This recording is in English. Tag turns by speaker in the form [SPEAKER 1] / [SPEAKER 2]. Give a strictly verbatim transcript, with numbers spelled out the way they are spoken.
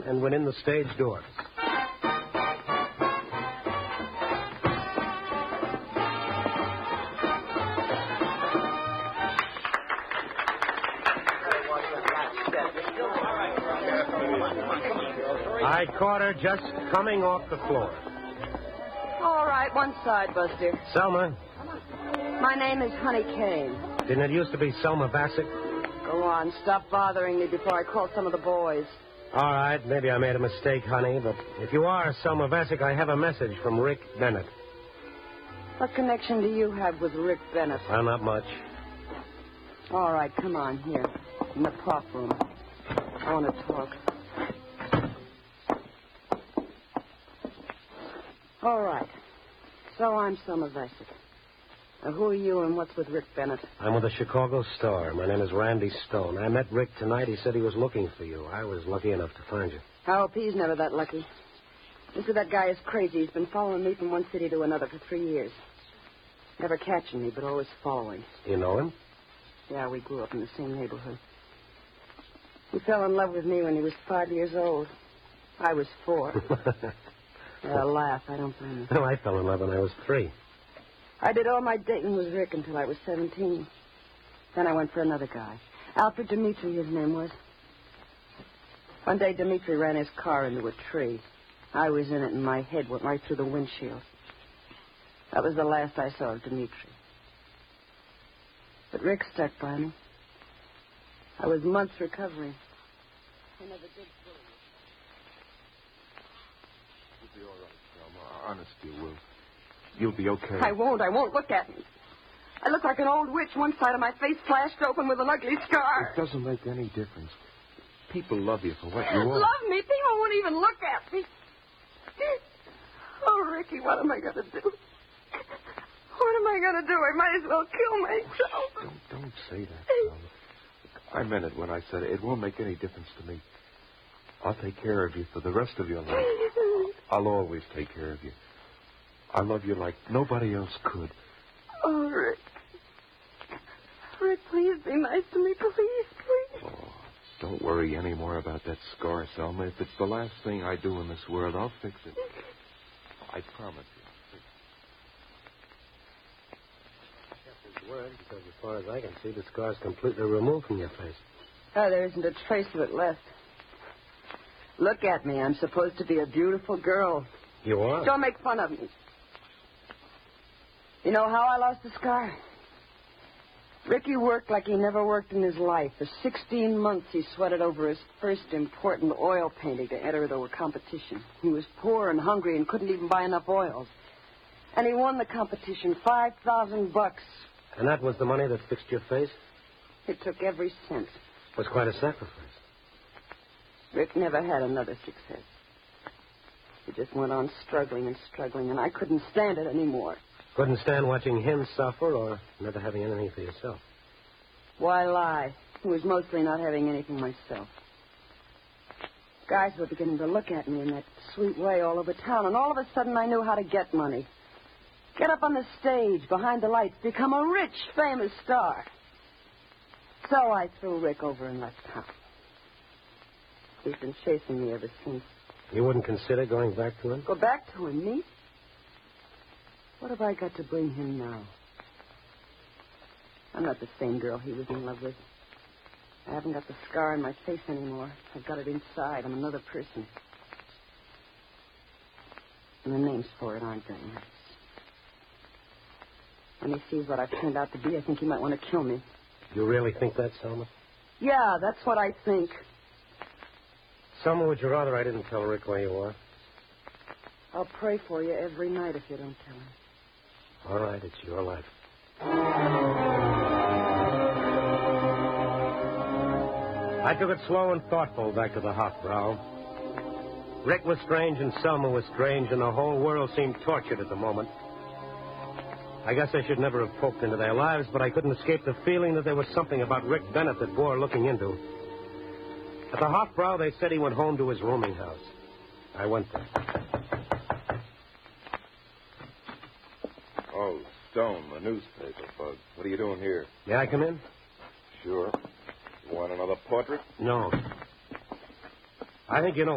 [SPEAKER 1] and went in the stage door. I caught her just coming off the floor.
[SPEAKER 2] All right, one side, Buster.
[SPEAKER 1] Selma.
[SPEAKER 2] My name is Honey Kane.
[SPEAKER 1] Didn't it used to be Selma Bassett?
[SPEAKER 2] Go on, stop bothering me before I call some of the boys.
[SPEAKER 1] All right, maybe I made a mistake, honey, but if you are Selma Bassett, I have a message from Rick Bennett.
[SPEAKER 2] What connection do you have with Rick Bennett?
[SPEAKER 1] Well, not much.
[SPEAKER 2] All right, come on, here, in the prop room. I want to talk. All right. So I'm Selma Bassett. Now, who are you and what's with Rick Bennett?
[SPEAKER 1] I'm with the Chicago Star. My name is Randy Stone. I met Rick tonight. He said he was looking for you. I was lucky enough to find you.
[SPEAKER 2] I hope he's never that lucky. Listen, that guy is crazy. He's been following me from one city to another for three years. Never catching me, but always following.
[SPEAKER 1] You know him?
[SPEAKER 2] Yeah, we grew up in the same neighborhood. He fell in love with me when he was five years old. I was four. Yeah, laugh. I don't blame you.
[SPEAKER 1] Well, I fell in love when I was three.
[SPEAKER 2] I did all my dating with Rick until I was seventeen. Then I went for another guy. Alfred Dimitri, his name was. One day, Dimitri ran his car into a tree. I was in it, and my head went right through the windshield. That was the last I saw of Dimitri. But Rick stuck by me. I was months recovering. I never did fully.
[SPEAKER 3] You'll be all right, Selma. Honest, you will. You'll be okay.
[SPEAKER 2] I won't. I won't. Look at me. I look like an old witch. One side of my face slashed open with an ugly scar.
[SPEAKER 3] It doesn't make any difference. People love you for what you are.
[SPEAKER 2] Love me? People won't even look at me. Oh, Ricky, what am I going to do? What am I going to do? I might as well kill myself.
[SPEAKER 3] Don't, don't say that, Selma. I meant it when I said it. It won't make any difference to me. I'll take care of you for the rest of your life. I'll always take care of you. I love you like nobody else could.
[SPEAKER 2] Oh, Rick. Rick, please be nice to me, please, please.
[SPEAKER 3] Oh, don't worry any more about that scar, Selma. If it's the last thing I do in this world, I'll fix it. I promise you.
[SPEAKER 1] Kept his word, because as far as I can see, the scar's completely removed from your face.
[SPEAKER 2] Oh, there isn't a trace of it left. Look at me. I'm supposed to be a beautiful girl.
[SPEAKER 1] You are?
[SPEAKER 2] Don't make fun of me. You know how I lost the scar? Ricky worked like he never worked in his life. For sixteen months, he sweated over his first important oil painting to enter the competition. He was poor and hungry and couldn't even buy enough oils. And he won the competition, five thousand bucks.
[SPEAKER 1] And that was the money that fixed your face?
[SPEAKER 2] It took every cent.
[SPEAKER 1] It was quite a sacrifice.
[SPEAKER 2] Rick never had another success. He just went on struggling and struggling, and I couldn't stand it anymore.
[SPEAKER 1] Couldn't stand watching him suffer or never having anything for yourself.
[SPEAKER 2] Why lie? It was mostly not having anything myself. Guys were beginning to look at me in that sweet way all over town, and all of a sudden I knew how to get money. Get up on the stage, behind the lights, become a rich, famous star. So I threw Rick over and left town. He's been chasing me ever since.
[SPEAKER 1] You wouldn't consider going back to him?
[SPEAKER 2] Go back to him, me? What have I got to bring him now? I'm not the same girl he was in love with. I haven't got the scar on my face anymore. I've got it inside. I'm another person. And the names for it aren't very nice. When he sees what I've turned out to be, I think he might want to kill me.
[SPEAKER 1] You really think that, Selma?
[SPEAKER 2] Yeah, that's what I think.
[SPEAKER 1] Selma, would you rather I didn't tell Rick where you are?
[SPEAKER 2] I'll pray for you every night if you don't tell him.
[SPEAKER 1] All right, it's your life. I took it slow and thoughtful back to the Hofbrau. Rick was strange and Selma was strange, and the whole world seemed tortured at the moment. I guess I should never have poked into their lives, but I couldn't escape the feeling that there was something about Rick Bennett that bore looking into. At the Hofbrau, they said he went home to his rooming house. I went there.
[SPEAKER 3] Oh, Stone, the newspaper, Bug. What are you doing here?
[SPEAKER 1] May I come in?
[SPEAKER 3] Sure. You want another portrait?
[SPEAKER 1] No. I think you know